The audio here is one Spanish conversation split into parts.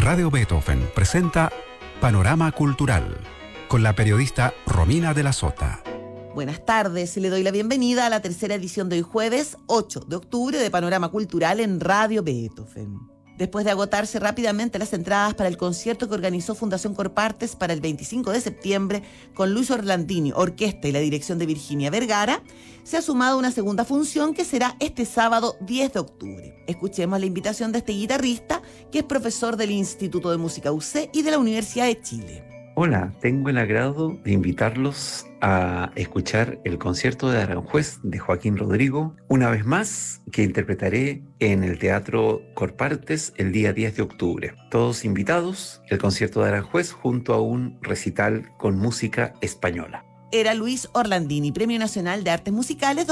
Radio Beethoven presenta Panorama Cultural con la periodista Romina de la Sota. Buenas tardes, le doy la bienvenida a la tercera edición de hoy jueves 8 de octubre de Panorama Cultural en Radio Beethoven. Después de agotarse rápidamente las entradas para el concierto que organizó Fundación Corpartes para el 25 de septiembre con Luis Orlandini, orquesta y la dirección de Virginia Vergara, se ha sumado una segunda función que será este sábado 10 de octubre. Escuchemos la invitación de este guitarrista, que es profesor del Instituto de Música UC y de la Universidad de Chile. Hola, tengo el agrado de invitarlos a escuchar el concierto de Aranjuez de Joaquín Rodrigo, una vez más, que interpretaré en el Teatro Corpartes el día 10 de octubre. Todos invitados, el concierto de Aranjuez junto a un recital con música española. Era Luis Orlandini, Premio Nacional de Artes Musicales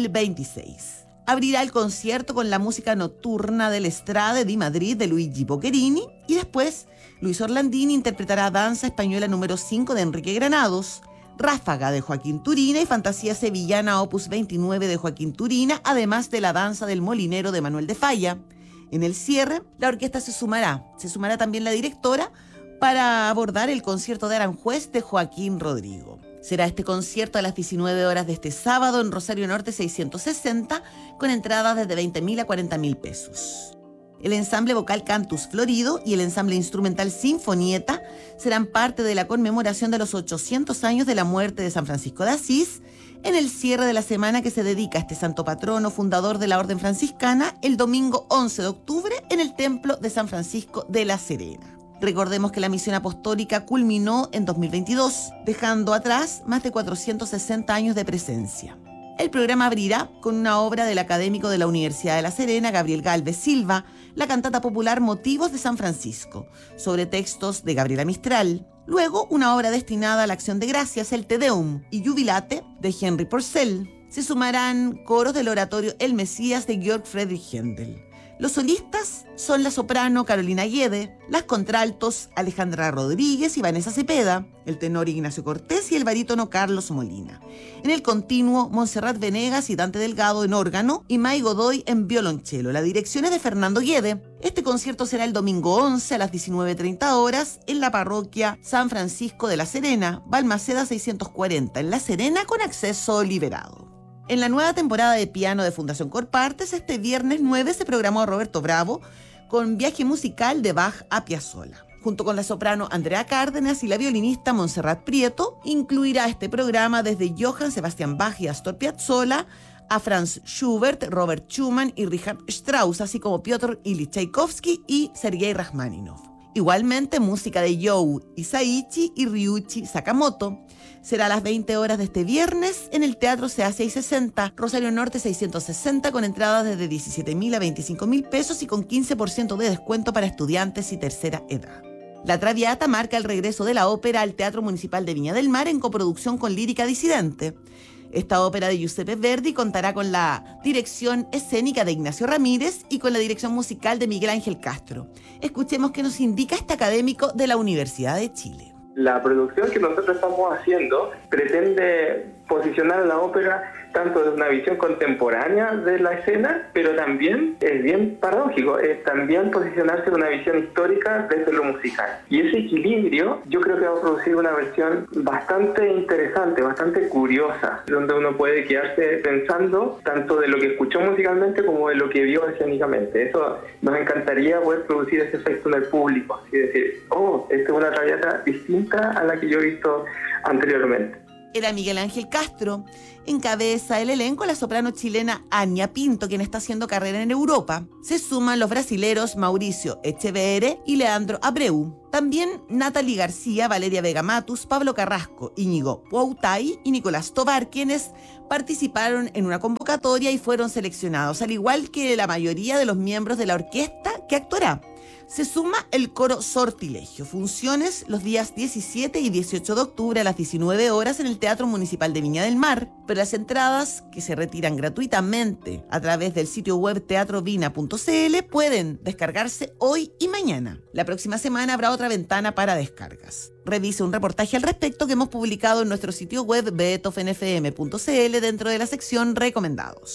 2026. Abrirá el concierto con la música nocturna del Estrade di Madrid de Luigi Boccherini y después Luis Orlandini interpretará Danza Española número 5 de Enrique Granados, Ráfaga de Joaquín Turina y Fantasía Sevillana Opus 29 de Joaquín Turina, además de la Danza del Molinero de Manuel de Falla. En el cierre, la orquesta se sumará también la directora para abordar el concierto de Aranjuez de Joaquín Rodrigo. Será este concierto a las 19 horas de este sábado en Rosario Norte 660, con entradas desde 20.000 a 40.000 pesos. El ensamble vocal Cantus Florido y el ensamble instrumental Sinfonieta serán parte de la conmemoración de los 800 años de la muerte de San Francisco de Asís, en el cierre de la semana que se dedica a este santo patrono fundador de la Orden Franciscana, el domingo 11 de octubre en el Templo de San Francisco de La Serena. Recordemos que la misión apostólica culminó en 2022, dejando atrás más de 460 años de presencia. El programa abrirá con una obra del académico de la Universidad de La Serena, Gabriel Gálvez Silva, la cantata popular Motivos de San Francisco, sobre textos de Gabriela Mistral. Luego, una obra destinada a la Acción de Gracias, el Te Deum y Jubilate, de Henry Purcell. Se sumarán coros del oratorio El Mesías, de Georg Friedrich Händel. Los solistas son la soprano Carolina Guede, las contraltos Alejandra Rodríguez y Vanessa Cepeda, el tenor Ignacio Cortés y el barítono Carlos Molina. En el continuo, Montserrat Venegas y Dante Delgado en órgano y May Godoy en violonchelo. La dirección es de Fernando Guede. Este concierto será el domingo 11 a las 19:30 horas en la parroquia San Francisco de La Serena, Balmaceda 640, en La Serena, con acceso liberado. En la nueva temporada de piano de Fundación Corpartes, este viernes 9 se programó a Roberto Bravo con viaje musical de Bach a Piazzolla. Junto con la soprano Andrea Cárdenas y la violinista Montserrat Prieto, incluirá este programa desde Johann Sebastian Bach y Astor Piazzolla a Franz Schubert, Robert Schumann y Richard Strauss, así como Piotr Ilyich Tchaikovsky y Sergei Rachmaninoff. Igualmente, música de Joe Hisaichi y Ryuichi Sakamoto. Será a las 20 horas de este viernes en el Teatro CA 660, Rosario Norte 660, con entradas desde 17.000 a 25.000 pesos y con 15% de descuento para estudiantes y tercera edad. La Traviata marca el regreso de la ópera al Teatro Municipal de Viña del Mar en coproducción con Lírica Disidente. Esta ópera de Giuseppe Verdi contará con la dirección escénica de Ignacio Ramírez y con la dirección musical de Miguel Ángel Castro. Escuchemos qué nos indica este académico de la Universidad de Chile. La producción que nosotros estamos haciendo pretende posicionar a la ópera tanto desde una visión contemporánea de la escena, pero también es bien paradójico, es también posicionarse en una visión histórica desde lo musical. Y ese equilibrio yo creo que va a producir una versión bastante interesante, bastante curiosa, donde uno puede quedarse pensando tanto de lo que escuchó musicalmente como de lo que vio escénicamente. Eso nos encantaría poder producir ese efecto en el público, así decir, esta es una Traviata distinta a la que yo he visto anteriormente. Era Miguel Ángel Castro. Encabeza el elenco la soprano chilena Ania Pinto, quien está haciendo carrera en Europa. Se suman los brasileros Mauricio Echeverre y Leandro Abreu. También Nathalie García, Valeria Vega Matus, Pablo Carrasco, Íñigo Poutai y Nicolás Tovar, quienes participaron en una convocatoria y fueron seleccionados, al igual que la mayoría de los miembros de la orquesta que actuará. Se suma el coro Sortilegio. Funciones los días 17 y 18 de octubre a las 19 horas en el Teatro Municipal de Viña del Mar. Pero las entradas, que se retiran gratuitamente a través del sitio web teatrovina.cl, pueden descargarse hoy y mañana. La próxima semana habrá otra ventana para descargas. Revise un reportaje al respecto que hemos publicado en nuestro sitio web beethovenfm.cl dentro de la sección Recomendados.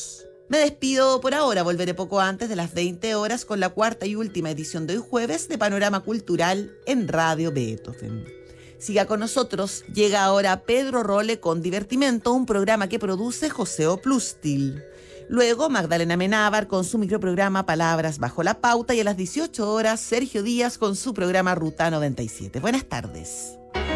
Me despido por ahora, volveré poco antes de las 20 horas con la cuarta y última edición de hoy jueves de Panorama Cultural en Radio Beethoven. Siga con nosotros, llega ahora Pedro Role con Divertimento, un programa que produce José Oplustil. Luego Magdalena Menábar con su microprograma Palabras Bajo la Pauta y a las 18 horas Sergio Díaz con su programa Ruta 97. Buenas tardes.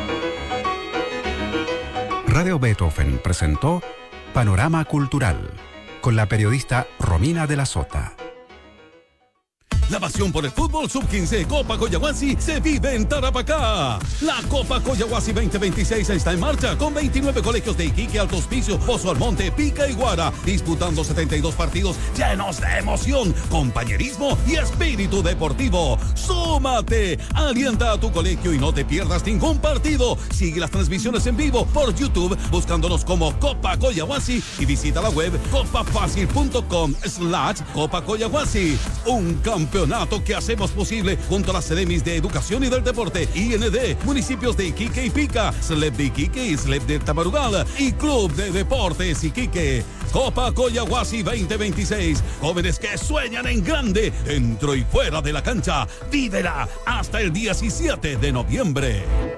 Radio Beethoven presentó Panorama Cultural con la periodista Romina de la Sota. La pasión por el fútbol sub-15 Copa Coyahuasi se vive en Tarapacá. La Copa Coyahuasi 2026 está en marcha con 29 colegios de Iquique, Alto Hospicio, Pozo Almonte, Pica y Guara, disputando 72 partidos llenos de emoción, compañerismo y espíritu deportivo. ¡Súmate! Alienta a tu colegio y no te pierdas ningún partido. Sigue las transmisiones en vivo por YouTube buscándonos como Copa Coyahuasi y visita la web copafacil.com/Copa Coyahuasi. Un campeonato que hacemos posible junto a las Sedemis de Educación y del Deporte, IND, municipios de Iquique y Pica, SLEP de Iquique y SLEP de Tamarugal y Club de Deportes Iquique. Copa Coyahuasi 2026. Jóvenes que sueñan en grande, dentro y fuera de la cancha. Vívela hasta el 17 de noviembre.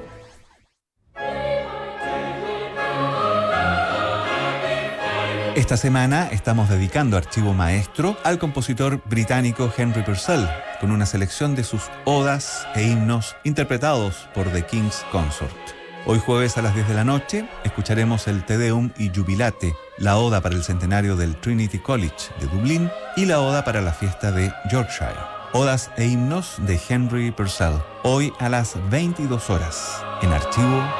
Esta semana estamos dedicando Archivo Maestro al compositor británico Henry Purcell, con una selección de sus odas e himnos interpretados por The King's Consort. Hoy jueves a las 10 de la noche escucharemos el Te Deum y Jubilate, la oda para el centenario del Trinity College de Dublín y la oda para la fiesta de Yorkshire. Odas e himnos de Henry Purcell, hoy a las 22 horas en Archivo